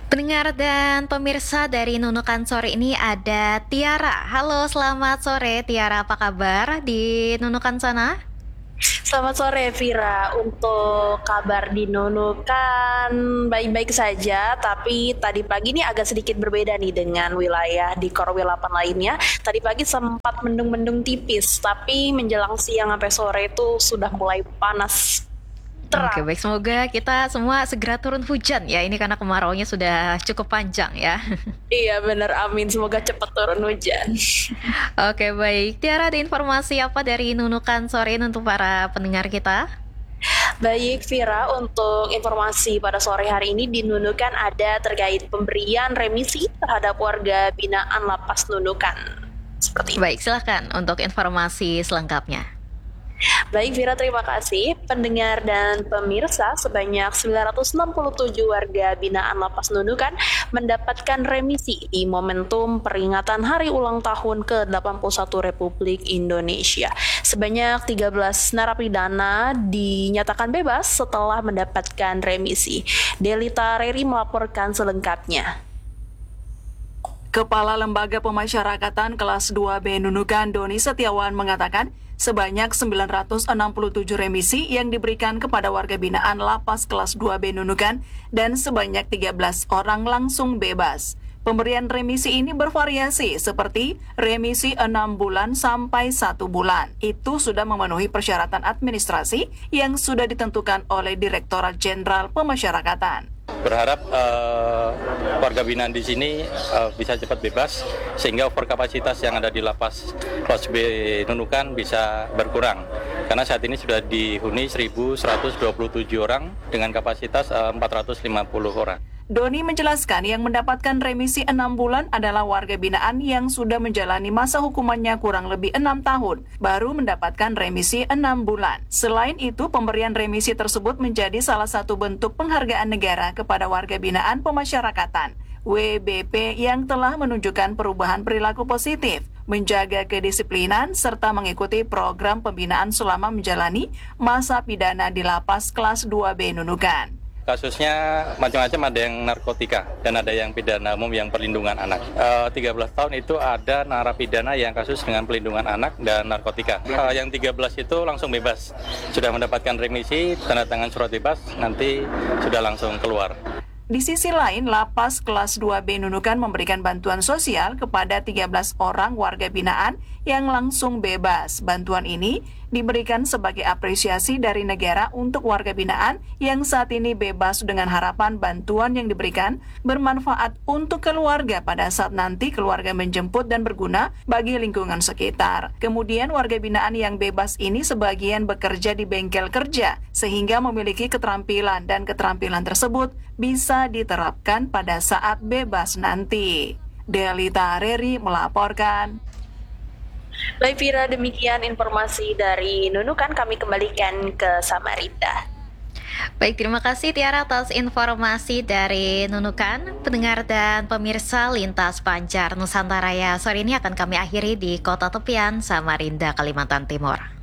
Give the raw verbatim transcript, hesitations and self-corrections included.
Pendengar dan pemirsa dari Nunukan sore ini ada Tiara. Halo, selamat sore Tiara, apa kabar di Nunukan sana? Selamat sore Vira, untuk kabar di Nunukan baik-baik saja, tapi tadi pagi ini agak sedikit berbeda nih dengan wilayah di Korwil delapan lainnya. Tadi pagi sempat mendung-mendung tipis, tapi menjelang siang sampai sore itu sudah mulai panas Oke, terang. baik. Semoga kita semua segera turun hujan ya. Ini karena kemarauannya sudah cukup panjang ya. Iya bener, amin, semoga cepat turun hujan. Oke, baik. Tiara, ada informasi apa dari Nunukan sore ini untuk para pendengar kita? Baik Vira, untuk informasi pada sore hari ini di Nunukan ada terkait pemberian remisi terhadap warga binaan Lapas Nunukan. Seperti itu. Baik, silakan untuk informasi selengkapnya. Baik Vira, terima kasih. Pendengar dan pemirsa, sebanyak sembilan ratus enam puluh tujuh warga binaan Lapas Nunukan mendapatkan remisi di momentum peringatan Hari Ulang Tahun ke delapan puluh satu Republik Indonesia. Sebanyak tiga belas narapidana dinyatakan bebas setelah mendapatkan remisi. Delita Reri melaporkan selengkapnya. Kepala Lembaga Pemasyarakatan Kelas dua B Nunukan, Doni Setiawan, mengatakan sebanyak sembilan ratus enam puluh tujuh remisi yang diberikan kepada warga binaan Lapas Kelas dua B Nunukan dan sebanyak tiga belas orang langsung bebas. Pemberian remisi ini bervariasi seperti remisi enam bulan sampai satu bulan. Itu sudah memenuhi persyaratan administrasi yang sudah ditentukan oleh Direktorat Jenderal Pemasyarakatan. Berharap uh, warga binaan di sini uh, bisa cepat bebas sehingga overkapasitas yang ada di lapas kelas B Nunukan bisa berkurang. Karena saat ini sudah dihuni seribu seratus dua puluh tujuh orang dengan kapasitas uh, empat ratus lima puluh orang. Doni menjelaskan yang mendapatkan remisi enam bulan adalah warga binaan yang sudah menjalani masa hukumannya kurang lebih enam tahun, baru mendapatkan remisi enam bulan. Selain itu, pemberian remisi tersebut menjadi salah satu bentuk penghargaan negara kepada warga binaan pemasyarakatan, W B P, yang telah menunjukkan perubahan perilaku positif, menjaga kedisiplinan, serta mengikuti program pembinaan selama menjalani masa pidana di Lapas Kelas dua B Nunukan. Kasusnya macam-macam, ada yang narkotika dan ada yang pidana umum yang perlindungan anak. E, tiga belas tahun itu ada narapidana yang kasus dengan perlindungan anak dan narkotika. E, yang tiga belas itu langsung bebas, sudah mendapatkan remisi, tanda tangan surat bebas, nanti sudah langsung keluar. Di sisi lain, Lapas Kelas dua B Nunukan memberikan bantuan sosial kepada tiga belas orang warga binaan yang langsung bebas. Bantuan ini diberikan sebagai apresiasi dari negara untuk warga binaan yang saat ini bebas, dengan harapan bantuan yang diberikan bermanfaat untuk keluarga pada saat nanti keluarga menjemput dan berguna bagi lingkungan sekitar. Kemudian warga binaan yang bebas ini sebagian bekerja di bengkel kerja sehingga memiliki keterampilan, dan keterampilan tersebut bisa diterapkan pada saat bebas nanti. Delita Reri melaporkan. Baik Vira, demikian informasi dari Nunukan, kami kembalikan ke Samarinda. Baik, terima kasih Tiara atas informasi dari Nunukan. Pendengar dan pemirsa Lintas Pancar Nusantara ya, sore ini akan kami akhiri di Kota Tepian, Samarinda, Kalimantan Timur.